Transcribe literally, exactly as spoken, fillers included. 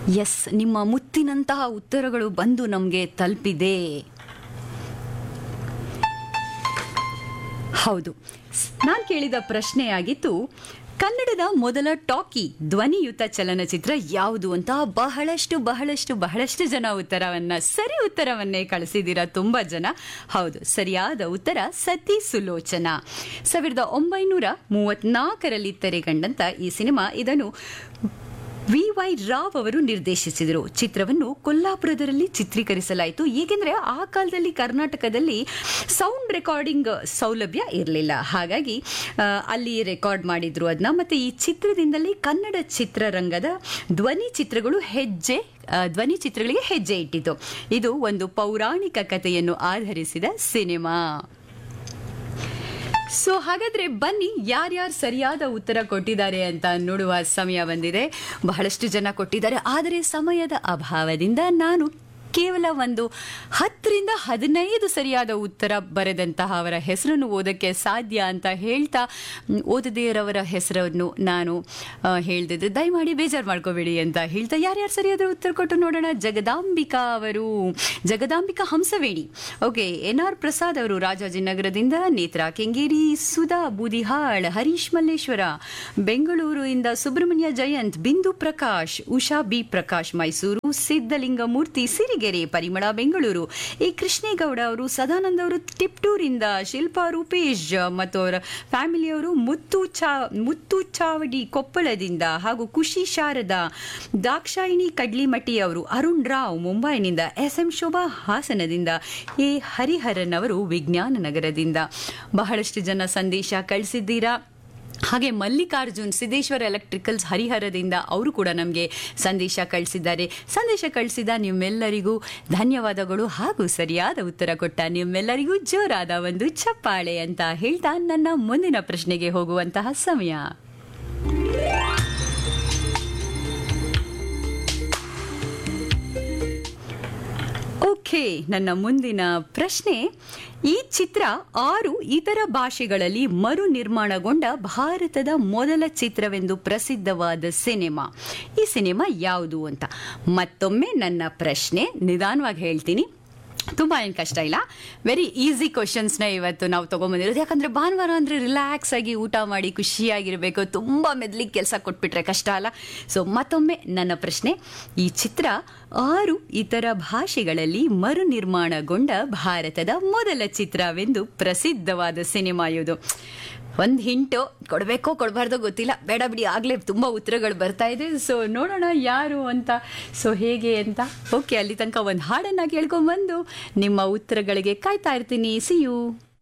S, ನಿಮ್ಮ ಮುತ್ತಿನಂತಹ ಉತ್ತರಗಳು ಬಂದು ನಮಗೆ ತಲುಪಿದೆ. ಹೌದು, ನಾನು ಕೇಳಿದ ಪ್ರಶ್ನೆಯಾಗಿತ್ತು, ಕನ್ನಡದ ಮೊದಲ ಟಾಕಿ ಧ್ವನಿಯುತ ಚಲನಚಿತ್ರ ಯಾವುದು ಅಂತ. ಬಹಳಷ್ಟು ಬಹಳಷ್ಟು ಬಹಳಷ್ಟು ಜನ ಉತ್ತರವನ್ನ ಸರಿ ಉತ್ತರವನ್ನೇ ಕಳಿಸಿದ್ದೀರಾ, ತುಂಬಾ ಜನ. ಹೌದು, ಸರಿಯಾದ ಉತ್ತರ ಸತಿ ಸುಲೋಚನಾ. ಸಾವಿರದ ಒಂಬೈನೂರ ಮೂವತ್ನಾಲ್ಕರಲ್ಲಿ ತೆರೆಕಂಡಂತ ಈ ಸಿನಿಮಾ, ಇದನ್ನು ವಿ ವೈ ರಾವ್ ಅವರು ನಿರ್ದೇಶಿಸಿದರು. ಚಿತ್ರವನ್ನು ಕೊಲ್ಲಾಪುರದಲ್ಲಿ ಚಿತ್ರೀಕರಿಸಲಾಯಿತು. ಏಕೆಂದರೆ ಆ ಕಾಲದಲ್ಲಿ ಕರ್ನಾಟಕದಲ್ಲಿ ಸೌಂಡ್ ರೆಕಾರ್ಡಿಂಗ್ ಸೌಲಭ್ಯ ಇರಲಿಲ್ಲ, ಹಾಗಾಗಿ ಅಲ್ಲಿ ರೆಕಾರ್ಡ್ ಮಾಡಿದ್ರು ಅದನ್ನ. ಮತ್ತೆ ಈ ಚಿತ್ರದಿಂದಲೇ ಕನ್ನಡ ಚಿತ್ರರಂಗದ ಧ್ವನಿ ಚಿತ್ರಗಳು ಹೆಜ್ಜೆ ಧ್ವನಿ ಚಿತ್ರಗಳಿಗೆ ಹೆಜ್ಜೆ ಇಟ್ಟಿತು. ಇದು ಒಂದು ಪೌರಾಣಿಕ ಕಥೆಯನ್ನು ಆಧರಿಸಿದ ಸಿನಿಮಾ. ಸೊ ಹಾಗಾದ್ರೆ ಬನ್ನಿ, ಯಾರ್ಯಾರು ಸರಿಯಾದ ಉತ್ತರ ಕೊಟ್ಟಿದ್ದಾರೆ ಅಂತ ನೋಡುವ ಸಮಯ ಬಂದಿದೆ. ಬಹಳಷ್ಟು ಜನ ಕೊಟ್ಟಿದ್ದಾರೆ, ಆದರೆ ಸಮಯದ ಅಭಾವದಿಂದ ನಾನು ಕೇವಲ ಒಂದು ಹತ್ತರಿಂದ ಹದಿನೈದು ಸರಿಯಾದ ಉತ್ತರ ಬರೆದಂತಹ ಅವರ ಹೆಸರನ್ನು ಓದಕ್ಕೆ ಸಾಧ್ಯ ಅಂತ ಹೇಳ್ತಾ, ಓದದೇರವರ ಹೆಸರನ್ನು ನಾನು ಹೇಳ್ದಿದ್ದೆ, ದಯಮಾಡಿ ಬೇಜಾರು ಮಾಡ್ಕೋಬೇಡಿ ಅಂತ ಹೇಳ್ತಾ, ಯಾರ್ಯಾರು ಸರಿಯಾದ ಉತ್ತರ ಕೊಟ್ಟು ನೋಡೋಣ. ಜಗದಾಂಬಿಕಾ ಅವರು, Jagadambika Hamsaveni, okay. N R Prasad ಅವರು ರಾಜಾಜಿನಗರದಿಂದ, ನೇತ್ರಾ ಕೆಂಗೇರಿ, ಸುಧಾ ಬೂದಿಹಾಳ್, ಹರೀಶ್ ಮಲ್ಲೇಶ್ವರ ಬೆಂಗಳೂರು ಇಂದ, ಸುಬ್ರಹ್ಮಣ್ಯ ಜಯಂತ್, ಬಿಂದು ಪ್ರಕಾಶ್, ಉಷಾ ಬಿ ಪ್ರಕಾಶ್ ಮೈಸೂರು, ಸಿದ್ದಲಿಂಗಮೂರ್ತಿ ಸಿರಿಗೆರೆ, ಪರಿಮಳ ಬೆಂಗಳೂರು, ಎ ಕೃಷ್ಣೇಗೌಡ ಅವರು, ಸದಾನಂದ ಅವರು ಟಿಪ್ಟೂರಿಂದ, ಶಿಲ್ಪಾ ರೂಪೇಶ್ ಮತ್ತು ಅವರ ಫ್ಯಾಮಿಲಿಯವರು ಮುತ್ತು ಚಾ ಮುತ್ತು ಚಾವಡಿ ಕೊಪ್ಪಳದಿಂದ, ಹಾಗೂ ಖುಷಿ ಶಾರದಾ, ದಾಕ್ಷಾಯಿಣಿ ಕಡ್ಲಿಮಟ್ಟಿ ಅವರು, Arun Rao ಮುಂಬೈನಿಂದ, S M Shobha ಹಾಸನದಿಂದ, A Hariharan ಅವರು ವಿಜ್ಞಾನ ನಗರದಿಂದ. ಬಹಳಷ್ಟು ಜನ ಸಂದೇಶ ಕಳಿಸಿದ್ದೀರಾ. ಹಾಗೆ ಮಲ್ಲಿಕಾರ್ಜುನ್ ಸಿದ್ದೇಶ್ವರ ಎಲೆಕ್ಟ್ರಿಕಲ್ಸ್ ಹರಿಹರದಿಂದ ಅವರು ಕೂಡ ನಮಗೆ ಸಂದೇಶ ಕಳಿಸಿದ್ದಾರೆ. ಸಂದೇಶ ಕಳಿಸಿದ ನಿಮ್ಮೆಲ್ಲರಿಗೂ ಧನ್ಯವಾದಗಳು, ಹಾಗೂ ಸರಿಯಾದ ಉತ್ತರ ಕೊಟ್ಟ ನಿಮ್ಮೆಲ್ಲರಿಗೂ ಜೋರಾದ ಒಂದು ಚಪ್ಪಾಳೆ ಅಂತ ಹೇಳ್ತಾ ನನ್ನ ಮುಂದಿನ ಪ್ರಶ್ನೆಗೆ ಹೋಗುವಂತಹ ಸಮಯ. ಓಕೆ, ನನ್ನ ಮುಂದಿನ ಪ್ರಶ್ನೆ, ಈ ಚಿತ್ರ ಆರು ಇತರ ಭಾಷೆಗಳಲ್ಲಿ ಮರು ನಿರ್ಮಾಣಗೊಂಡ ಭಾರತದ ಮೊದಲ ಚಿತ್ರವೆಂದು ಪ್ರಸಿದ್ಧವಾದ ಸಿನಿಮಾ. ಈ ಸಿನಿಮಾ ಯಾವುದು ಅಂತ ಮತ್ತೊಮ್ಮೆ ನನ್ನ ಪ್ರಶ್ನೆ, ನಿಧಾನವಾಗಿ ಹೇಳ್ತೀನಿ, ತುಂಬ ಏನು ಕಷ್ಟ ಇಲ್ಲ. ವೆರಿ ಈಸಿ ಕ್ವಶನ್ಸ್ನ ಇವತ್ತು ನಾವು ತೊಗೊಂಬಂದಿರೋದು. ಯಾಕಂದರೆ ಭಾನುವಾರ ಅಂದರೆ ರಿಲ್ಯಾಕ್ಸ್ ಆಗಿ ಊಟ ಮಾಡಿ ಖುಷಿಯಾಗಿರಬೇಕು. ತುಂಬ ಮೆದ್ಲಿಗೆ ಕೆಲಸ ಕೊಟ್ಬಿಟ್ರೆ ಕಷ್ಟ ಅಲ್ಲ. ಸೊ ಮತ್ತೊಮ್ಮೆ ನನ್ನ ಪ್ರಶ್ನೆ, ಈ ಚಿತ್ರ ಆರು ಇತರ ಭಾಷೆಗಳಲ್ಲಿ ಮರು ನಿರ್ಮಾಣಗೊಂಡ ಭಾರತದ ಮೊದಲ ಚಿತ್ರವೆಂದು ಪ್ರಸಿದ್ಧವಾದ ಸಿನಿಮಾ ಯಾವುದು? ಒಂದು ಹಿಂಟು ಕೊಡಬೇಕೋ ಕೊಡಬಾರ್ದೋ ಗೊತ್ತಿಲ್ಲ, ಬೇಡ ಬಿಡಿ, ಆಗಲೇ ತುಂಬ ಉತ್ತರಗಳು ಬರ್ತಾ ಇದೆ. ಸೊ ನೋಡೋಣ ಯಾರು ಅಂತ, ಸೊ ಹೇಗೆ ಅಂತ. ಓಕೆ, ಅಲ್ಲಿ ತನಕ ಒಂದು ಹಾಡನ್ನು ಕೇಳ್ಕೊಂಬಂದು ನಿಮ್ಮ ಉತ್ತರಗಳಿಗೆ ಕಾಯ್ತಾ ಇರ್ತೀನಿ. C you.